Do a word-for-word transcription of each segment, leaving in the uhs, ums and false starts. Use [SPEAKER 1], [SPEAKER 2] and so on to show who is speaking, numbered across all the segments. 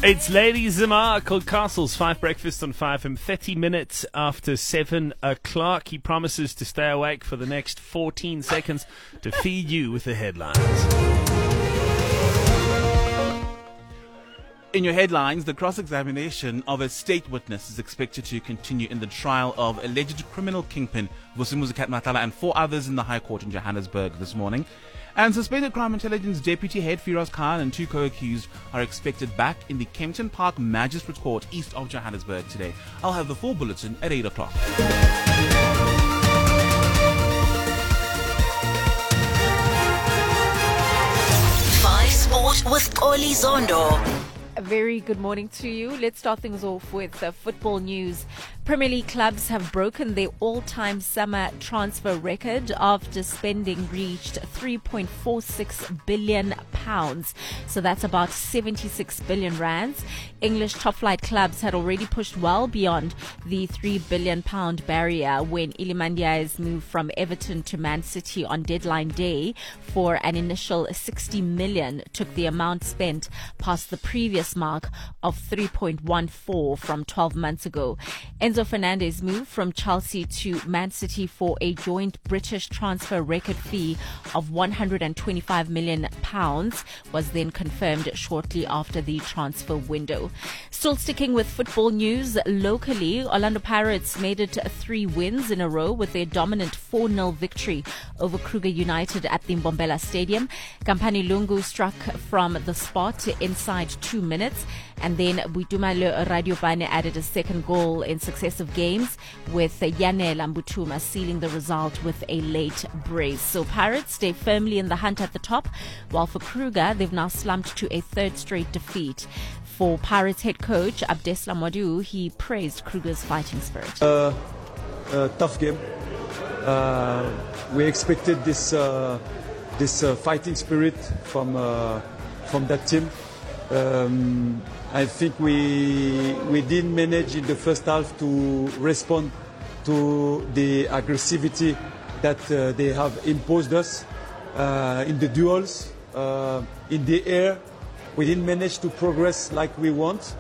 [SPEAKER 1] It's Lady Zimar called Castles. Five breakfast on five and thirty minutes after seven o'clock. He promises to stay awake for the next fourteen seconds to feed you with the headlines.
[SPEAKER 2] In your headlines, the cross-examination of a state witness is expected to continue in the trial of alleged criminal kingpin Vusimuzi Matala and four others in the High Court in Johannesburg this morning. And suspended crime intelligence deputy head Firoz Khan and two co-accused are expected back in the Kempton Park Magistrate Court east of Johannesburg today. I'll have the full bulletin at eight o'clock.
[SPEAKER 3] Five Sport with Oli Zondo.
[SPEAKER 4] A very good morning to you. Let's start things off with uh, football news. Premier League clubs have broken their all-time summer transfer record after spending reached three point four six billion pounds. So that's about seventy-six billion rands. English top-flight clubs had already pushed well beyond the three billion pound barrier when Iliman Ndiaye moved from Everton to Man City on deadline day for an initial sixty million, took the amount spent past the previous mark of three point one four from twelve months ago. Enzo Fernandez moved from Chelsea to Man City for a joint British transfer record fee of one hundred twenty-five million pounds was then confirmed shortly after the transfer window. Still sticking with football news locally, Orlando Pirates made it three wins in a row with their dominant four nil victory over Kruger United at the Mbombela Stadium. Kampani Lungu struck from the spot inside two minutes, and then Buitumalo Radiopane added a second goal in successive games, with Yanel Ambutuma sealing the result with a late brace. So Pirates stay firmly in the hunt at the top, while for Kruger, they've now slumped to a third straight defeat. For Pirates head coach Abdeslam Wadu, he praised Kruger's fighting spirit.
[SPEAKER 5] Uh, uh, tough game. Uh, we expected this uh, this uh, fighting spirit from uh, from that team. Um, I think we we didn't manage in the first half to respond to the aggressivity that uh, they have imposed us uh, in the duels, uh, in the air. We didn't manage to progress like we want.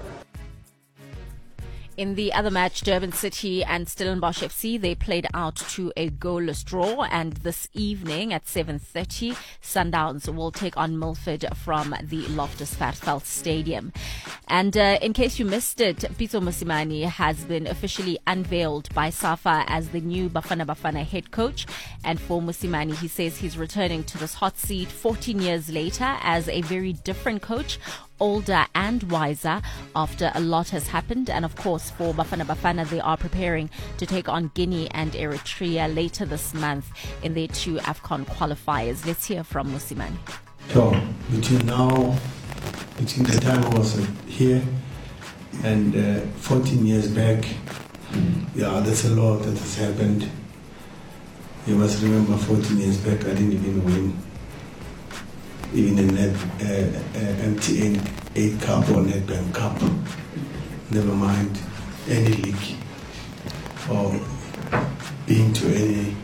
[SPEAKER 4] In the other match, Durban City and Stellenbosch F C, they played out to a goalless draw, and this evening at seven thirty, Sundowns will take on Milford from the Loftus Versfeld Stadium. And uh, in case you missed it, Pitso Mosimane has been officially unveiled by SAFA as the new Bafana Bafana head coach. And for Mosimane, he says he's returning to this hot seat fourteen years later as a very different coach, older and wiser after a lot has happened. And of course, for Bafana Bafana, they are preparing to take on Guinea and Eritrea later this month in their two AFCON qualifiers. Let's hear from Mosimane.
[SPEAKER 6] So between now, between the time I was here and uh, fourteen years back, yeah, there's a lot that has happened. You must remember, fourteen years back, I didn't even win even a net, uh, uh, M T N eight Cup or Nedbank Cup. Never mind any league or being to any.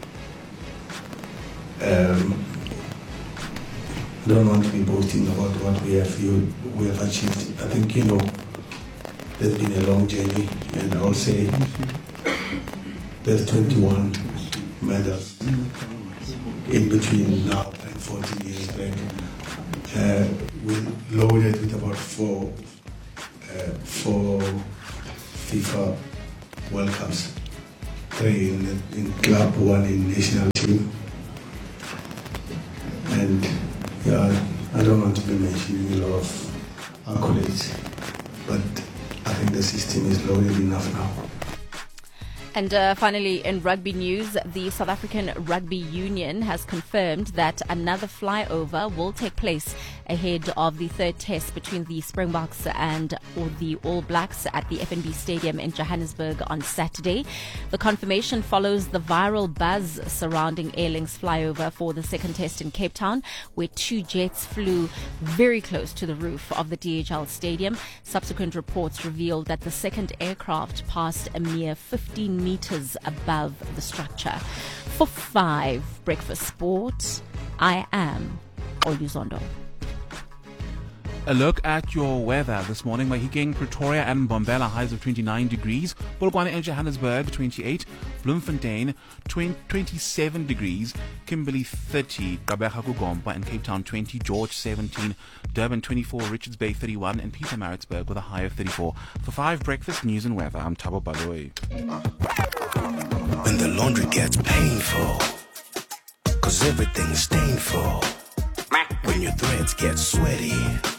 [SPEAKER 6] Um, I don't want to be boasting about what we have you, we have achieved. I think, you know, there's been a long journey, and I'll say there's twenty-one medals in between now and fourteen years back. Uh, we loaded with about four, uh, four FIFA World Cups, three in, in club, one in national team, and yeah, I don't want to be mentioning a lot of accolades, but I think the system is loaded enough now.
[SPEAKER 4] And uh, finally, in rugby news, the South African Rugby Union has confirmed that another flyover will take place ahead of the third test between the Springboks and or the All Blacks at the F N B Stadium in Johannesburg on Saturday. The confirmation follows the viral buzz surrounding Airlink's flyover for the second test in Cape Town, where two jets flew very close to the roof of the D H L Stadium. Subsequent reports revealed that the second aircraft passed a mere fifteen meters above the structure. For five Breakfast Sport, I am Oluzondo.
[SPEAKER 2] A look at your weather this morning. Mahikeng, Pretoria and Mbombela, highs of twenty-nine degrees. Polokwane and Johannesburg, twenty-eight. Bloemfontein, twenty-seven degrees. Kimberley, thirty. Gqeberha, Kugompa and Cape Town, twenty. George, seventeen. Durban, twenty-four. Richards Bay, thirty-one. And Pietermaritzburg with a high of thirty-four. For five breakfast news and weather, I'm Thabo Baloyi.
[SPEAKER 7] When the laundry gets painful, cause everything's stainful. When your threads get sweaty,